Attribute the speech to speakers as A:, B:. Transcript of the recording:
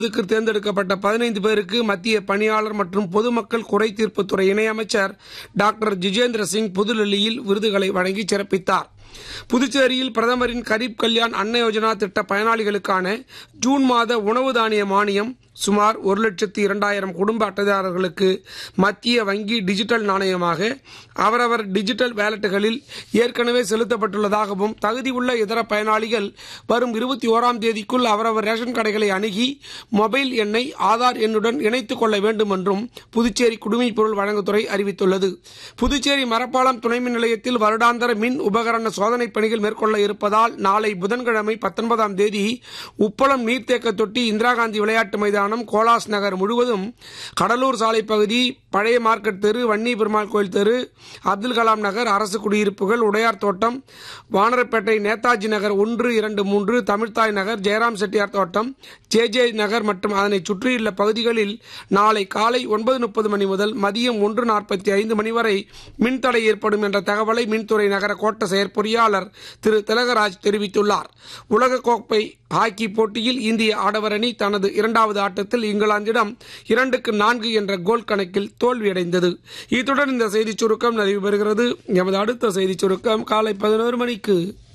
A: இதுக்கு தேர்ந்தெடுக்கப்பட்ட 15 பேருக்கு மத்திய பணியாளர் மற்றும் பொதுமக்கள் குறை தீர்ப்புத்துறை இணையமைச்சர் டாக்டர் ஜிதேந்திர சிங் புதுடெல்லியில் விருதுகளை வழங்கி சிறப்பித்தார். புதுச்சேரியில் பிரதமரின் கரீப் கல்யாண் அன்ன யோஜனா திட்ட பயனாளிகளுக்கான ஜூன் மாத உணவு தானிய மானியம் சுமார் 1,02,000 குடும்ப அட்டைதாரர்களுக்கு மத்திய வங்கி டிஜிட்டல் நாணயமாக அவரவர் டிஜிட்டல் வேலட்டுகளில் ஏற்கனவே செலுத்தப்பட்டுள்ளதாகவும், தகுதி உள்ள இதர பயனாளிகள் வரும் 21ஆம் தேதிக்குள் அவரவர் ரேஷன் கடைகளை அணுகி மொபைல் எண்ணை ஆதார் எண்ணுடன் இணைத்துக் கொள்ள வேண்டும் என்றும் புதுச்சேரி குடிமைப் பொருள் வழங்குத்துறை அறிவித்துள்ளது. புதுச்சேரி மரப்பாலம் துணை மின் நிலையத்தில் வருடாந்திர மின் உபகரண சோதனை பணிகள் மேற்கொள்ள இருப்பதால் நாளை புதன்கிழமை 19ஆம் தேதி உப்பளம் நீர்த்தேக்க தொட்டி, இந்திரா காந்தி விளையாட்டு மைதானம், கோலாஸ் நகர் முழுவதும், கடலூர் சாலை பகுதி, பழைய மார்க்கெட் தெரு, வன்னி பெருமாள் கோயில் தெரு, அப்துல் கலாம் நகர், அரசு குடியிருப்புகள், உடையார் தோட்டம், வானரப்பேட்டை, நேதாஜி நகர் 1, 2, 3, தமிழ்தாய் நகர், ஜெயராம் செட்டியார் தோட்டம், ஜே நகர் மற்றும் அதனை சுற்றியுள்ள பகுதிகளில் நாளை காலை 9:30 மணி முதல் மதியம் 1:45 மணி வரை மின்தடை ஏற்படும் என்ற தகவலை மின்துறை நகர கோட்ட செயற்பொறியாளர் திரு திலகராஜ் தெரிவித்துள்ளார். உலகக்கோப்பை ஹாக்கி போட்டியில் இந்திய ஆடவர் அணி தனது 2வது ஆட்டத்தில் இங்கிலாந்திடம் 2-4 என்ற கோல் கணக்கில் தோல்வியடைந்தது. இத்துடன் இந்த செய்திச் சுருக்கம் நிறைவு பெறுகிறது. எமது அடுத்த செய்திச் சுருக்கம் காலை 11 மணிக்கு.